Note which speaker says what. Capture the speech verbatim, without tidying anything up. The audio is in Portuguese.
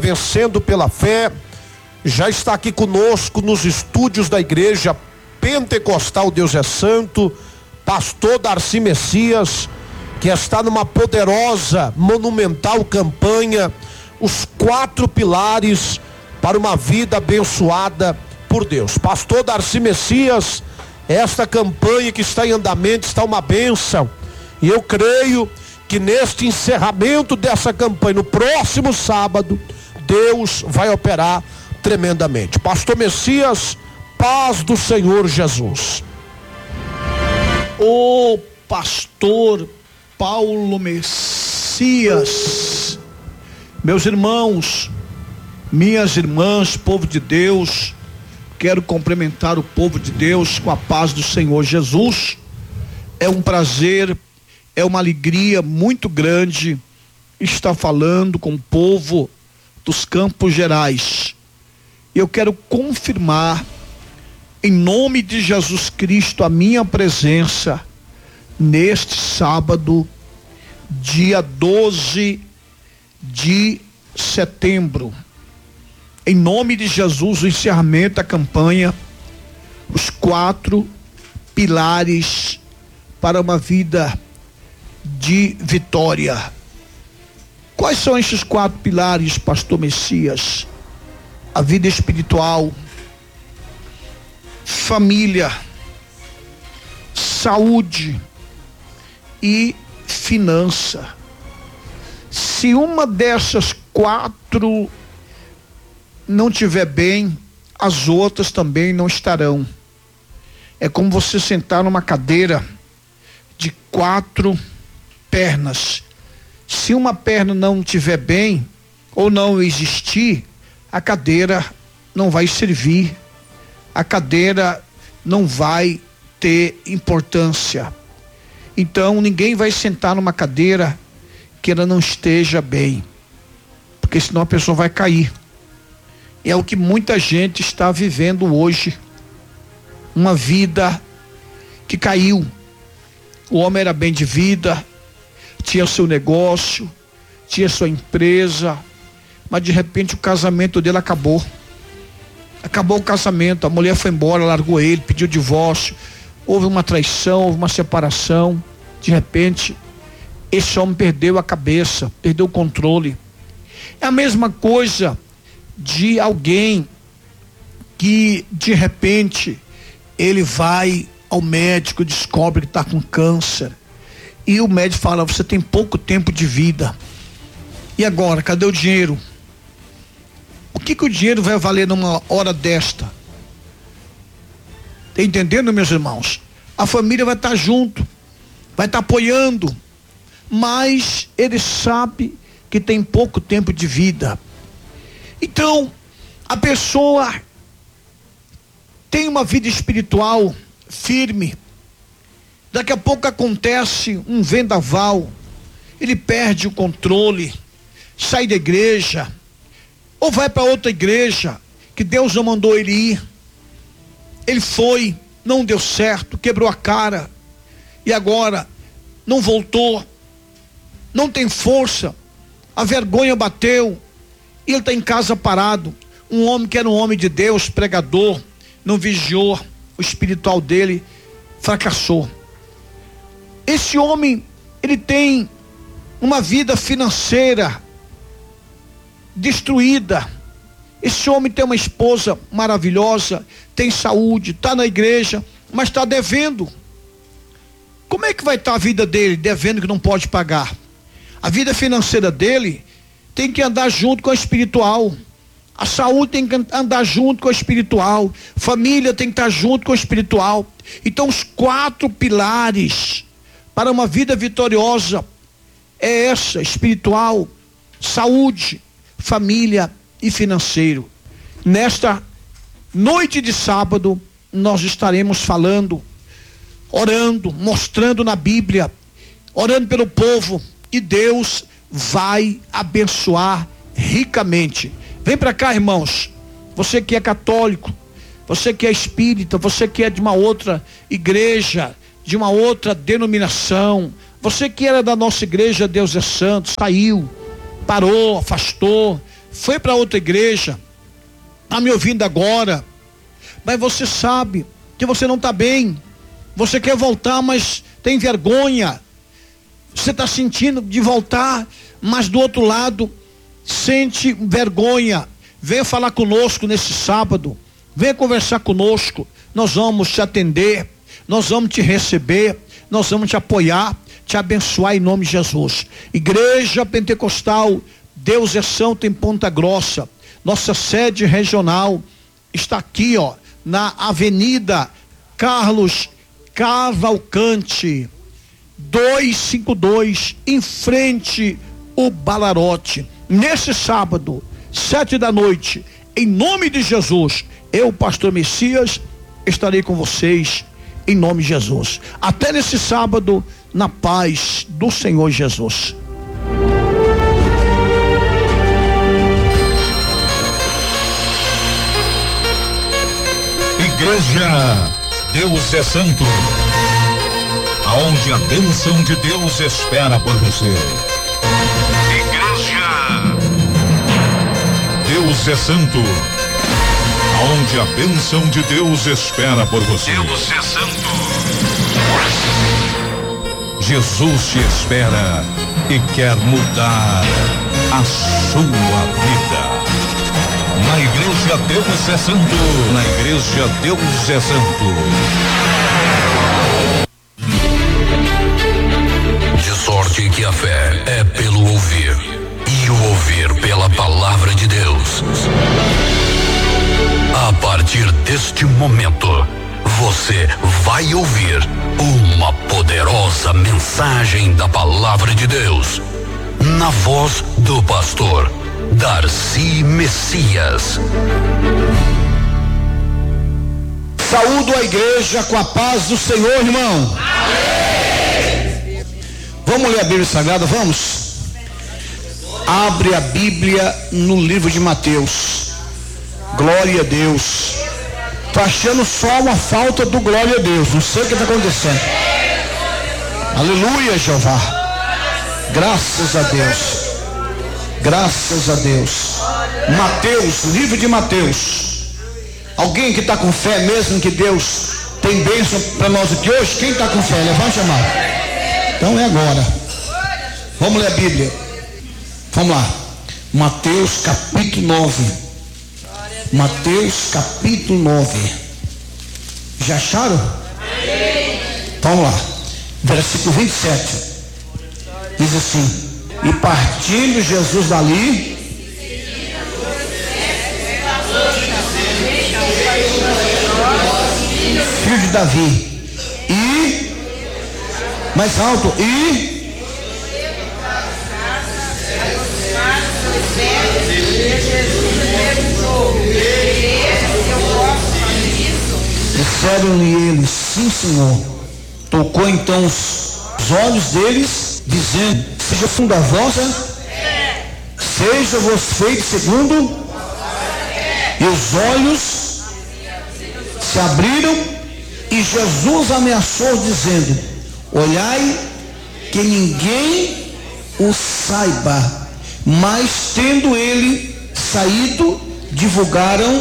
Speaker 1: Vencendo pela Fé, já está aqui conosco nos estúdios da Igreja Pentecostal Deus é Santo, pastor Darcy Messias, que está numa poderosa, monumental campanha, os quatro pilares para uma vida abençoada por Deus. Pastor Darcy Messias, esta campanha que está em andamento está uma bênção, e eu creio que neste encerramento dessa campanha, no próximo sábado, Deus vai operar tremendamente. Pastor Messias, paz do Senhor Jesus.
Speaker 2: O pastor Paulo Messias, meus irmãos, minhas irmãs, povo de Deus, quero cumprimentar o povo de Deus com a paz do Senhor Jesus. É um prazer, é uma alegria muito grande estar falando com o povo dos Campos Gerais. Eu quero confirmar, em nome de Jesus Cristo, a minha presença neste sábado, dia doze de setembro. Em nome de Jesus, o encerramento da campanha, os quatro pilares para uma vida de vitória. Quais são esses quatro pilares, pastor Messias? A vida espiritual, família, saúde e finança. Se uma dessas quatro não tiver bem, as outras também não estarão. É como você sentar numa cadeira de quatro pernas. Se uma perna não estiver bem ou não existir, a cadeira não vai servir, a cadeira não vai ter importância. Então ninguém vai sentar numa cadeira que ela não esteja bem, porque senão a pessoa vai cair. E é o que muita gente está vivendo hoje, uma vida que caiu. O homem era bem de vida, tinha seu negócio, tinha sua empresa, mas de repente o casamento dele acabou. Acabou o casamento, a mulher foi embora, largou ele, pediu divórcio, houve uma traição, houve uma separação. De repente, esse homem perdeu a cabeça, perdeu o controle. É a mesma coisa de alguém que de repente ele vai ao médico, descobre que está com câncer, e o médico fala: você tem pouco tempo de vida, e agora, cadê o dinheiro? O que que o dinheiro vai valer numa hora desta? Tá entendendo, meus irmãos? A família vai estar junto, vai estar apoiando, mas ele sabe que tem pouco tempo de vida. Então, a pessoa tem uma vida espiritual firme, daqui a pouco acontece um vendaval, ele perde o controle, sai da igreja, ou vai para outra igreja que Deus não mandou ele ir. Ele foi, não deu certo, quebrou a cara, e agora não voltou, não tem força, a vergonha bateu, e ele está em casa parado. Um homem que era um homem de Deus, pregador, não vigiou, o espiritual dele fracassou. Esse homem, ele tem uma vida financeira destruída. Esse homem tem uma esposa maravilhosa, tem saúde, está na igreja, mas está devendo. Como é que vai estar a vida dele devendo que não pode pagar? A vida financeira dele tem que andar junto com a espiritual. A saúde tem que andar junto com a espiritual. Família tem que estar junto com a espiritual. Então, os quatro pilares para uma vida vitoriosa é essa: espiritual, saúde, família e financeiro. Nesta noite de sábado, nós estaremos falando, orando, mostrando na Bíblia, orando pelo povo, e Deus vai abençoar ricamente. Vem para cá, irmãos. Você que é católico, você que é espírita, você que é de uma outra igreja, de uma outra denominação, você que era da nossa igreja Deus é Santo, saiu, parou, afastou, foi para outra igreja, está me ouvindo agora, mas você sabe que você não está bem, você quer voltar, mas tem vergonha, você está sentindo de voltar, mas do outro lado sente vergonha. Venha falar conosco nesse sábado, venha conversar conosco, nós vamos te atender, nós vamos te receber, nós vamos te apoiar, te abençoar em nome de Jesus. Igreja Pentecostal Deus é Santo em Ponta Grossa, nossa sede regional está aqui, ó, na Avenida Carlos Cavalcante duzentos e cinquenta e dois, em frente o Balarote. Nesse sábado, sete da noite, em nome de Jesus, eu, pastor Messias, estarei com vocês em nome de Jesus. Até nesse sábado, na paz do Senhor Jesus.
Speaker 3: Igreja Deus é Santo, aonde a bênção de Deus espera por você. Igreja Deus é Santo, aonde a bênção de Deus espera por você. Deus é Santo. Jesus te espera e quer mudar a sua vida. Na Igreja Deus é Santo, na Igreja Deus é Santo.
Speaker 4: De sorte que a fé é pelo ouvir, e o ouvir pela palavra de Deus. A partir deste momento, você vai ouvir uma poderosa mensagem da palavra de Deus, na voz do pastor Darcy Messias.
Speaker 5: Saúdo a igreja com a paz do Senhor, irmão. Amém. Vamos ler a Bíblia Sagrada, vamos? Abre a Bíblia no livro de Mateus. Glória a Deus. Tô achando só uma falta do glória a Deus, não sei o que está acontecendo. Aleluia, Jeová. Graças a Deus. Graças a Deus. Mateus, livro de Mateus. Alguém que está com fé mesmo que Deus tem bênção para nós aqui hoje? Quem está com fé? Levante a mão. Então é agora. Vamos ler a Bíblia. Vamos lá. Mateus capítulo nove. Mateus capítulo nove. Já acharam? Vamos lá. Versículo vinte e sete. Diz assim: e partindo Jesus dali, filho de Davi, e mais alto, e disseram-lhe eles: sim, Senhor. Tocou então os olhos deles, dizendo: seja segundo a vossa, seja vos feito segundo. E os olhos se abriram, e Jesus ameaçou, dizendo: olhai que ninguém o saiba. Mas tendo ele saído, divulgaram